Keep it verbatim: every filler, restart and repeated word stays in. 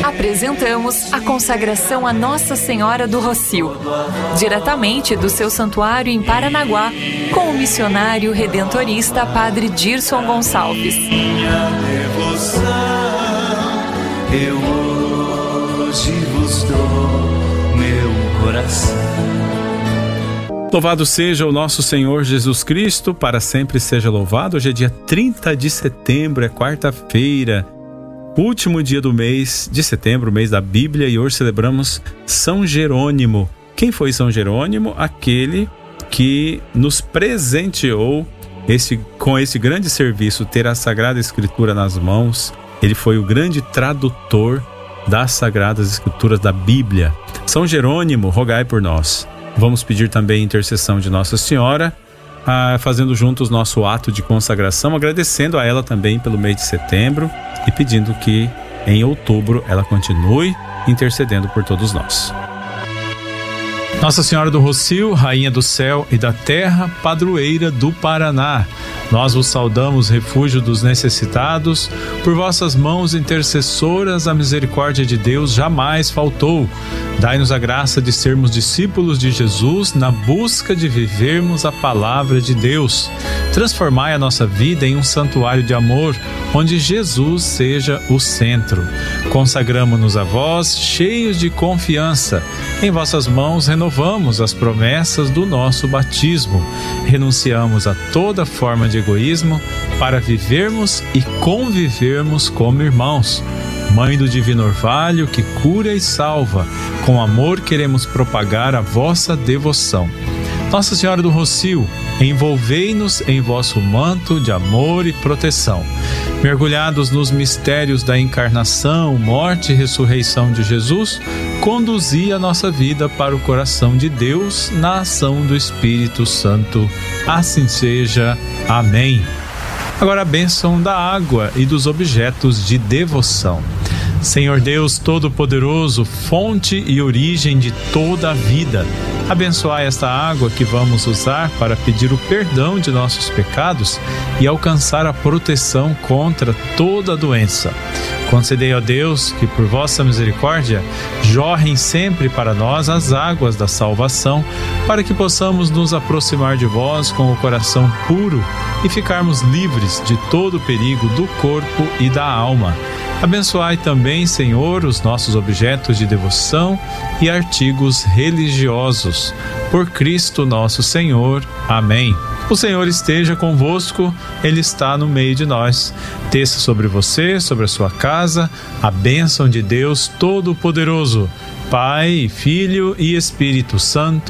Apresentamos a consagração a Nossa Senhora do Rocio, diretamente do seu santuário em Paranaguá, com o missionário redentorista Padre Dirson Gonçalves. Minha devoção, eu hoje vos dou meu coração. Louvado seja o nosso Senhor Jesus Cristo, para sempre seja louvado. Hoje é dia trinta de setembro, é quarta-feira, último dia do mês de setembro, mês da Bíblia, e hoje celebramos São Jerônimo. Quem foi São Jerônimo? Aquele que nos presenteou esse, com esse grande serviço, ter a Sagrada Escritura nas mãos. Ele foi o grande tradutor das Sagradas Escrituras da Bíblia. São Jerônimo, rogai por nós. Vamos pedir também a intercessão de Nossa Senhora, ah, fazendo juntos nosso ato de consagração, agradecendo a ela também pelo mês de setembro e pedindo que em outubro ela continue intercedendo por todos nós. Nossa Senhora do Rocio, Rainha do Céu e da Terra, Padroeira do Paraná, nós vos saudamos, refúgio dos necessitados. Por vossas mãos intercessoras, a misericórdia de Deus jamais faltou. Dai-nos a graça de sermos discípulos de Jesus na busca de vivermos a palavra de Deus. Transformai a nossa vida em um santuário de amor, onde Jesus seja o centro. Consagramo-nos a vós, cheios de confiança. Em vossas mãos renovamos as promessas do nosso batismo. Renunciamos a toda forma de egoísmo para vivermos e convivermos como irmãos. Mãe do Divino Orvalho, que cura e salva, com amor queremos propagar a vossa devoção. Nossa Senhora do Rocio, envolvei-nos em vosso manto de amor e proteção. Mergulhados nos mistérios da encarnação, morte e ressurreição de Jesus, conduzi a nossa vida para o coração de Deus na ação do Espírito Santo. Assim seja. Amém. Agora a bênção da água e dos objetos de devoção. Senhor Deus Todo-Poderoso, fonte e origem de toda a vida, abençoai esta água que vamos usar para pedir o perdão de nossos pecados e alcançar a proteção contra toda doença. Concedei, ó Deus, que por vossa misericórdia jorrem sempre para nós as águas da salvação, para que possamos nos aproximar de vós com o coração puro e ficarmos livres de todo o perigo do corpo e da alma. Abençoai também, Senhor, os nossos objetos de devoção e artigos religiosos. Por Cristo nosso Senhor. Amém. O Senhor esteja convosco, Ele está no meio de nós. Desça sobre você, sobre a sua casa, a bênção de Deus Todo-Poderoso, Pai, Filho e Espírito Santo.